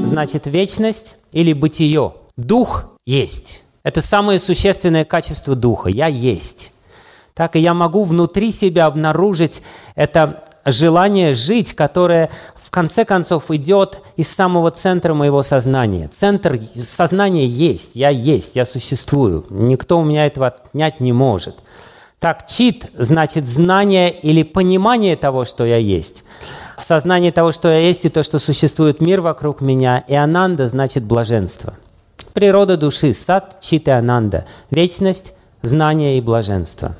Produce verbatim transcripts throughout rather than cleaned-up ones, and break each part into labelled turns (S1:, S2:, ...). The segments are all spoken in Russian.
S1: значит вечность или бытие. Дух есть. Это самое существенное качество духа. Я есть. Так и я могу внутри себя обнаружить это желание жить, которое в конце концов идет из самого центра моего сознания. Центр сознания есть. Я есть. Я существую. Никто у меня этого отнять не может. Так, чит значит знание или понимание того, что я есть. Сознание того, что я есть, и то, что существует мир вокруг меня. И ананда значит блаженство. Природа души – сат, чит и ананда. Вечность, знание и блаженство.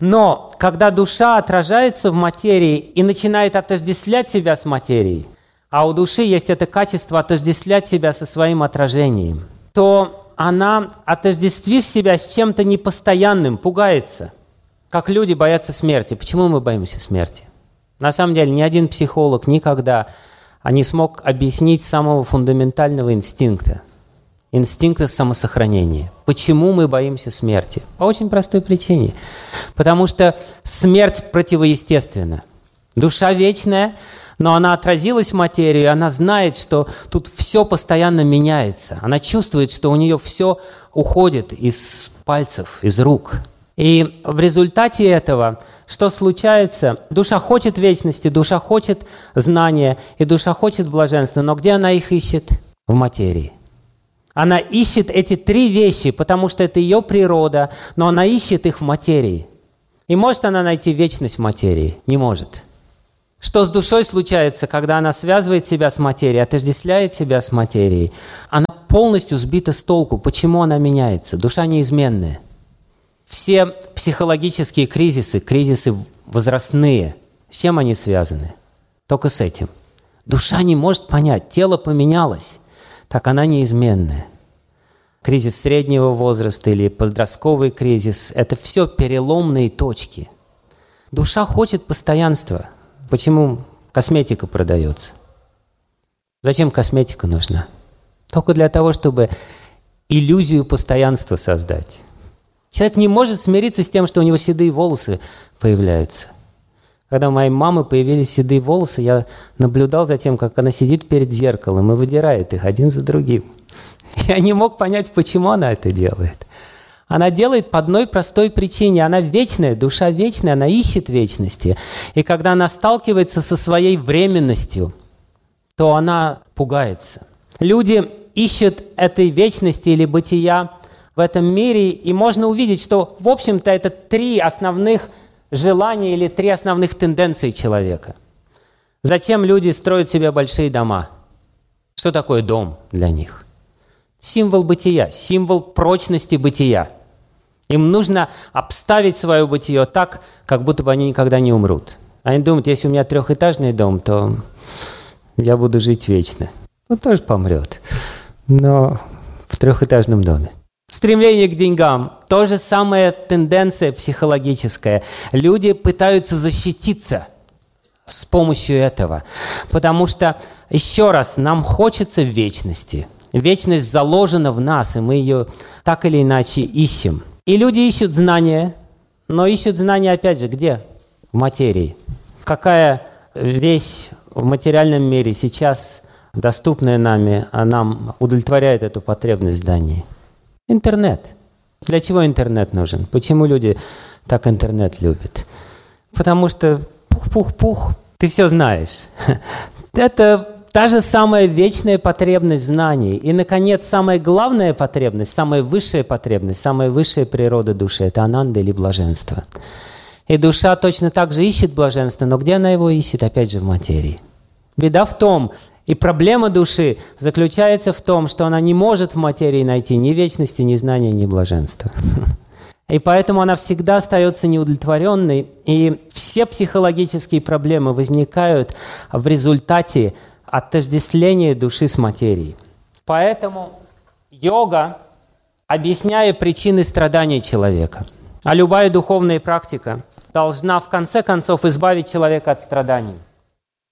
S1: Но когда душа отражается в материи и начинает отождествлять себя с материей, а у души есть это качество отождествлять себя со своим отражением, то она, отождествив себя с чем-то непостоянным, пугается. Как люди боятся смерти. Почему мы боимся смерти? На самом деле ни один психолог никогда не смог объяснить самого фундаментального инстинкта. Инстинкта самосохранения. Почему мы боимся смерти? По очень простой причине. Потому что смерть противоестественна. Душа вечная, но она отразилась в материю, и она знает, что тут все постоянно меняется. Она чувствует, что у нее все уходит из пальцев, из рук. И в результате этого, что случается? Душа хочет вечности, душа хочет знания, и душа хочет блаженства. Но где она их ищет? В материи. Она ищет эти три вещи, потому что это ее природа, но она ищет их в материи. И может она найти вечность в материи? Не может. Что с душой случается, когда она связывает себя с материей, отождествляет себя с материей? Она полностью сбита с толку. Почему она меняется? Душа неизменная. Все психологические кризисы, кризисы возрастные, с чем они связаны? Только с этим. Душа не может понять, тело поменялось, так она неизменная. Кризис среднего возраста или подростковый кризис – это все переломные точки. Душа хочет постоянства. Почему косметика продается? Зачем косметика нужна? Только для того, чтобы иллюзию постоянства создать. Человек не может смириться с тем, что у него седые волосы появляются. Когда у моей мамы появились седые волосы, я наблюдал за тем, как она сидит перед зеркалом и выдирает их один за другим. Я не мог понять, почему она это делает. Она делает по одной простой причине. Она вечная, душа вечная, она ищет вечности. И когда она сталкивается со своей временностью, то она пугается. Люди ищут этой вечности или бытия в этом мире, и можно увидеть, что, в общем-то, это три основных желания или три основных тенденции человека. Зачем люди строят себе большие дома? Что такое дом для них? Символ бытия, символ прочности бытия. Им нужно обставить свое бытие так, как будто бы они никогда не умрут. Они думают, если у меня трехэтажный дом, то я буду жить вечно. Он тоже помрет, но в трехэтажном доме. Стремление к деньгам – то же самая тенденция психологическая. Люди пытаются защититься с помощью этого, потому что, еще раз, нам хочется вечности. Вечность заложена в нас, и мы ее так или иначе ищем. И люди ищут знания, но ищут знания, опять же, где? В материи. Какая вещь в материальном мире сейчас, доступная нами, а нам удовлетворяет эту потребность в знании? Интернет. Для чего интернет нужен? Почему люди так интернет любят? Потому что пух-пух-пух, ты все знаешь. Это та же самая вечная потребность в знании. И, наконец, самая главная потребность, самая высшая потребность, самая высшая природа души – это ананда или блаженство. И душа точно так же ищет блаженство, но где она его ищет? Опять же, в материи. Беда в том, и проблема души заключается в том, что она не может в материи найти ни вечности, ни знания, ни блаженства. И поэтому она всегда остается неудовлетворенной, и все психологические проблемы возникают в результате отождествления души с материей. Поэтому йога, объясняя причины страданий человека, а любая духовная практика должна в конце концов избавить человека от страданий.